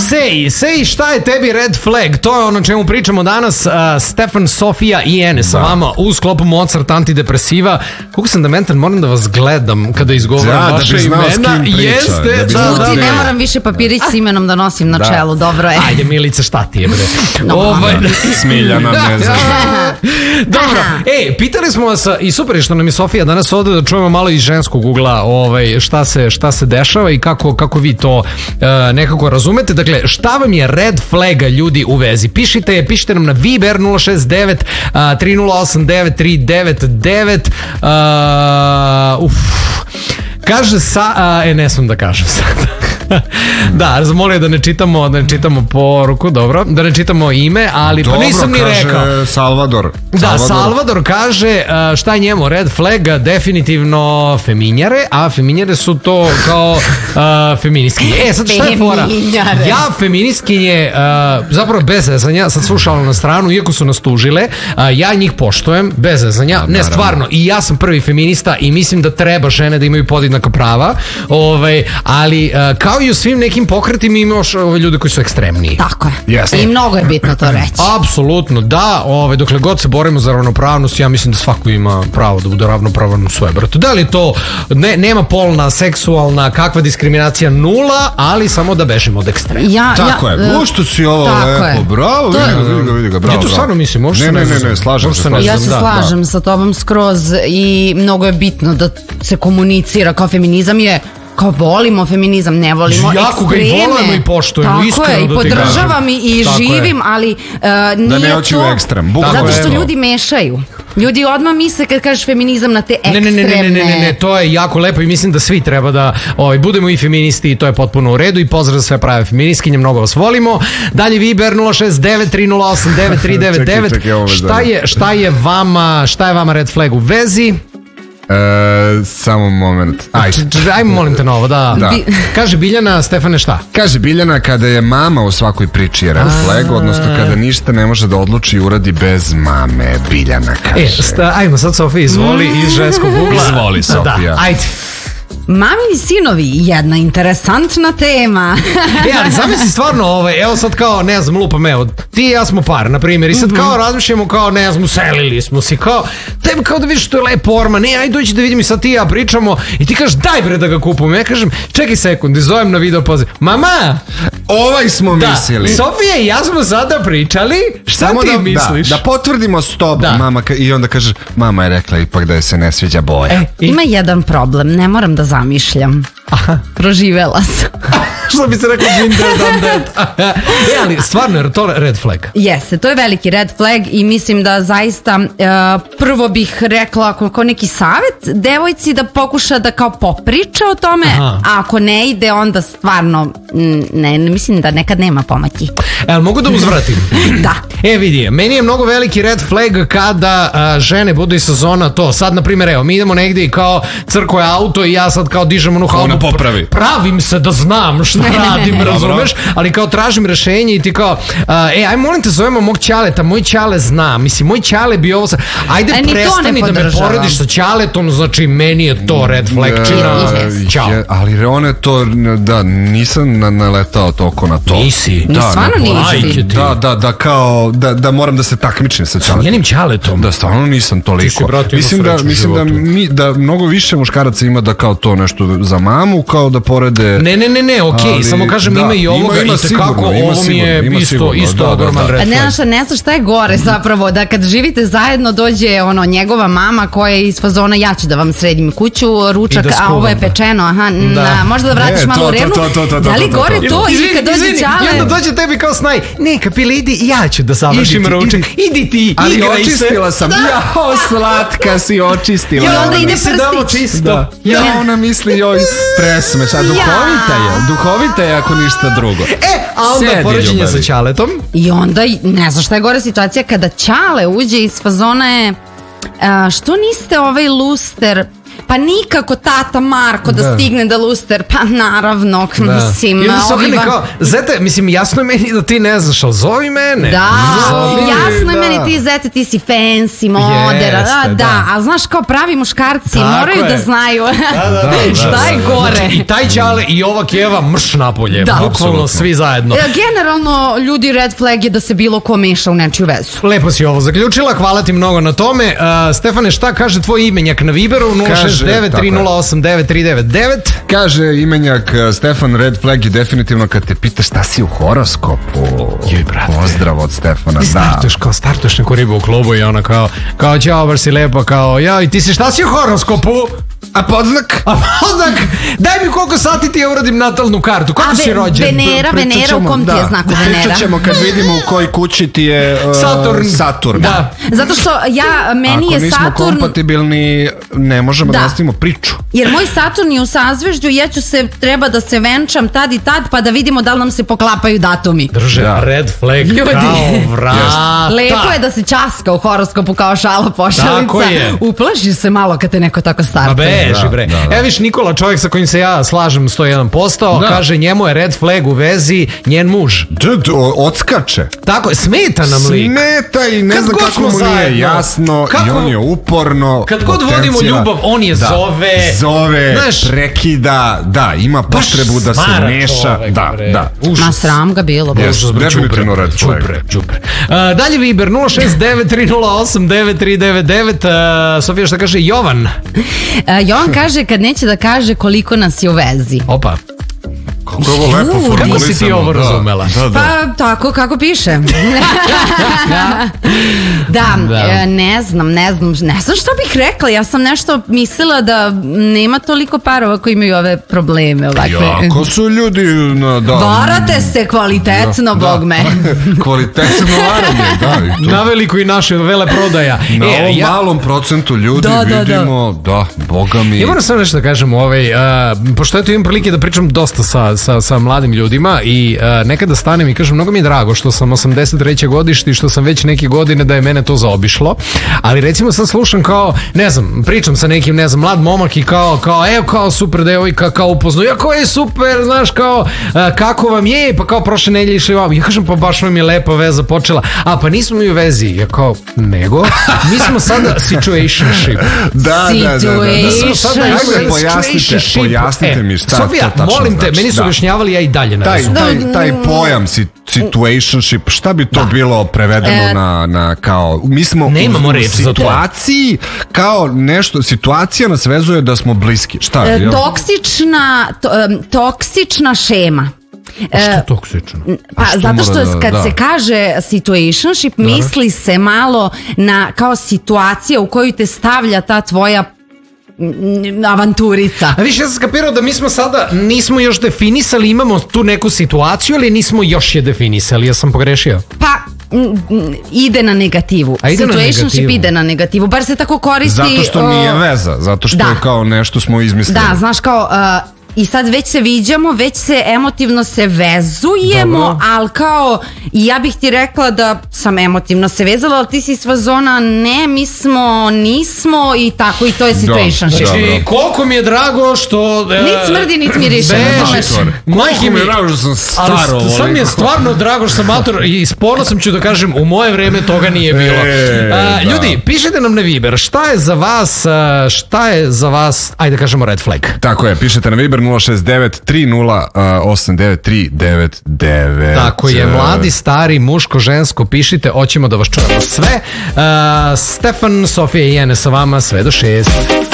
Sej, šta je tebi red flag? To je ono čemu pričamo danas. Stefan, Sofija i Ene sa vama u sklopu Mozart antidepresiva. Koliko sam dementan, moram da vas gledam kada izgovaram vaše imena. Jeste, da. Ne moram više papirić s imenom da nosim na čelu, dobro je. Ajde, Milice, šta ti je, bre? Smiljana, ne znam. Dobro, pitali smo vas i super je što nam je Sofija danas ovde da čujemo malo iz ženskog ugla šta se dešava i kako vi to nekako razumete. Dakle, šta vam je red flaga, ljudi, u vezi? Pišite nam na Viber 069 3089 399. Kaže ne smem da kažem sad. Da, zamolio da ne čitamo poruku, dobro, da ne čitamo ime, ali dobro, pa nisam ni rekao. Dobro, kaže Salvador. Da, Salvador kaže šta je njemu red flag, definitivno feminjare, a feminjare su to kao feministkinje. Sad šta je fora? Ja feministkinje, zapravo bez zezanja, sad slušala na stranu, iako su nas tužile, ja njih poštujem, bez zezanja, ne stvarno, i ja sam prvi feminista i mislim da treba žene da imaju podjednaka prava, ali kao i u svim nekim pokretima imaš ove ljude koji su ekstremniji. Tako je. I mnogo je bitno to reći. Apsolutno, da, dokle god se borimo za ravnopravnost, ja mislim da svako ima pravo da bude ravnopravan u svoje, brate. Da li to nema polna, seksualna, kakva diskriminacija, nula, ali samo da bežimo od ekstrema. Tako je. Što si ovo lepo, bravo, vidi ga, bravo. Ja to stvarno mislim, ne, slažem se. Ja se slažem sa tobom skroz i mnogo je bitno da se komunicira, kao feminizam je kao volimo feminizam, ne volimo jako ekstreme. Jako ga i volimo i poštujemo, iskreno. Tako je, i podržavam i živim, ali da nije ne oći u ekstrem. Zato što ljudi mešaju. Ljudi odmah misle kad kažeš feminizam na te ekstremne. Ne, to je jako lepo i mislim da svi treba da budemo i feministi i to je potpuno u redu i pozdrav za sve prave feministkinje, mnogo vas volimo. Dalje Viber 069 3089 399. Šta je vama red flag u vezi? Samo moment. Ajmo, molim te novo, da. Kaže Biljana, Stefane, šta? Kaže Biljana, kada je mama u svakoj priči je red flag, odnosno kada ništa ne može da odluči i uradi bez mame. Biljana kaže. Ajmo sad, Sofija, izvoli iz ženskog ugla. Izvoli, Sofija. Ajde. Mamini sinovi, jedna interesantna tema. Ali zamisli stvarno, evo sad kao, ne znam, lupam, evo, ti i ja smo par, na primjer, i sad kao razmišljamo kao, ne znam, selili smo si, kao, tebi kao da vidiš to je lepo orma, ne, ajde dođi da vidim i sad ti i ja pričamo i ti kažeš, daj bre da ga kupujemo, ja kažem, čekaj sekund, i zovem na video poziv, mama, smo mislili. Sofija i ja smo sada pričali, šta samo ti misliš? Da potvrdimo stop, mama, i onda kažeš, mama je rekla ipak da je se ne sviđa boja. Ima jedan problem, ne moram da zamišljam. Proživela sam. Što bi se rekao been there, done that. Ali stvarno je to red flag. Jeste, to je veliki red flag i mislim da zaista prvo bih rekla kao neki savjet devojci da pokuša da kao popriča o tome, a ako ne ide onda stvarno ne mislim da nekad nema pomoći. Mogu da uzvratim? Da. Vidi, meni je mnogo veliki red flag kada žene budu iz sezona to. Sad, na primjer, evo, mi idemo negdje i kao crko je auto i ja sad kao dižem onu halbu. Pravim se da znam šta radim, razumeš? Ali kao tražim rešenje i ti kao, aj molim te zovemo mog ćaleta, moj ćale zna, mislim, moj ćale bi ovo sad, ajde prestani da me porediš sa ćaletom, znači meni je to red flag, čao. Ali one to, da, nisam naletao toliko na to. Nisi? Stvarno nisi? Da, kao, da moram da se takmičim sa ćaletom. Njenim ćaletom? Da, stvarno nisam toliko. Mislim da mnogo više muškaraca ima da kao to nešto za mamu, kao da porede... Ne, okej, samo kažem ima i ovoga i tekako ovo mi je isto ogroman red flag. Ne znaš šta je gore zapravo, da kad živite zajedno dođe njegova mama koja je iz fazona ja ću da vam sredim kuću, ručak, a ovo je pečeno, možda da vratiš malo u revnu. Da li gore to ili kad dođe ćale? I onda dođe tebi kao snaj, neka pili, idi, ja ću da završim ručak, idi ti, ali očistila sam, jao slatka si očistila. I onda ide prstić. Ja, ona misli joj presmeš, a duhovita je ako ništa drugo. A onda poređenje sa ćaletom. I onda, ne znaš šta je gore situacija kada ćale uđe iz fazone što niste ovaj luster, pa nikako tata Marko da stigne da luster, pa naravno, mislim. I onda se okrene kao, zete, mislim, jasno je meni da ti ne znaš, ali zovi mene. Da, jasno je meni ti, zete, ti si fancy, modern, a znaš kao pravi muškarci moraju da znaju šta je gore. I taj Ćale i ova Keva mrš napolje, bukvalno svi zajedno. Generalno, ljudi, red flag je da se bilo ko meša u nečiju vezu. Lepo si ovo zaključila, hvala ti mnogo na tome. Stefane, šta kaže tvoj imenjak na Viberu? 069-308-9399. Kaže imenjak Stefan, red flag je definitivno kad te pita šta si u horoskopu. Pozdrav od Stefana. Startuješ neku ribu u klubu i ona kao ćao, bar si lepa, kao ja, i ti si šta si u horoskopu? A podznak? Daj mi koliko sati ti ja uradim natalnu kartu. Kako si rođen? Venera, u kom ti je znaku Venera? Pričat ćemo kad vidimo u kojoj kući ti je Saturn. Da. Zato što meni je Saturn... Ako nismo kompatibilni, ne možemo da nastavimo priču. Jer moj Saturn je u sazvežđu i treba da se venčam tad i tad, pa da vidimo da li nam se poklapaju datumi. Drže, red flag kao vrata. Lepo je da se časka u horoskopu kao šala pošalica. Tako je. Uplaši se malo kad te neko tako startuje. Evo viš Nikola, čovjek sa kojim se ja slažem 101%, kaže njemu je red flag u vezi njen muž. Odskače. Tako je, smeta nam lik. Smeta i ne znam kako mu nije jasno i on je uporno. Kad god vodimo ljubav, on je zove, prekida, ima potrebu da se meša. Ma sram ga bilo. Definitivno red flag. Dalje Viber 069-308-9399. Sofija, šta kaže Jovan? Jovan kaže kad neće da kaže koliko nas je u vezi. Opa. Kako je ovo lepo formulisano. Kako si ti ovo razumela? Pa tako kako piše. Ne znam što bih rekla. Ja sam nešto mislila da nema toliko parova koji imaju ove probleme. Jako su ljudi. Varate se kvalitetno, bog me. Kvalitetno varanje, na veliko i naše veleprodaja. Na ovom malom procentu ljudi vidimo, boga mi. Ja moram sam nešto da kažem, pošto eto imam prilike da pričam dosta sa mladim ljudima i nekada stanem i kažem, mnogo mi je drago što sam 83. godište i što sam već neke godine da je mene to zaobišlo, ali recimo sad slušam kao, ne znam, pričam sa nekim, ne znam, mlad momak i kao super devojka, kao upoznao, jako je super, znaš, kao kako vam je, pa kao prošle nedelje išli vam, ja kažem, pa baš vam je lepa veza počela, pa nismo mi u vezi, ja kao, nego, mi smo sada situationship. Da. Pojasnite mi šta to tačno znači. Sofija, molim te, meni su objašnjavali, ja i dalje ne razumem. Taj pojam situationship, šta bi to bilo prevedeno na kao, mi smo u situaciji, kao nešto, situacija nas vezuje da smo bliski. Šta? Toksična šema. Što toksično? Pa zato što kad se kaže situationship, misli se malo na kao situacija u koju te stavlja ta tvoja avanturica. A više ja sam skapirao da mi smo sada nismo još definisali, imamo tu neku situaciju, ali nismo još je definisali, ja sam pogrešio. Pa ide na negativu. Situationship ide na negativu, bar se tako koristi. Zato što nije veza, zato što je kao nešto smo izmislili. Da, znaš kao... I sad već se viđamo, već se emotivno se vezujemo, ali kao, ja bih ti rekla da sam emotivno se vezala, ali ti si s fazona, ne, mi smo, nismo i tako, i to je situationship. Znači, koliko mi je drago što... Nit smrdi, nit miriše. Koliko mi je drago što sam staro. Ali sad mi je stvarno drago što sam mator i s ponosom ću da kažem, u moje vreme toga nije bilo. Ljudi, pišite nam na Viber, šta je za vas, ajde kažemo red flag. Tako je, pišete na Viber 069-308-9399. Tako je, mladi, stari, muško, žensko, pišite, hoćemo da vas čujemo sve. Stefan, Sofija i Jene sa vama sve do 6.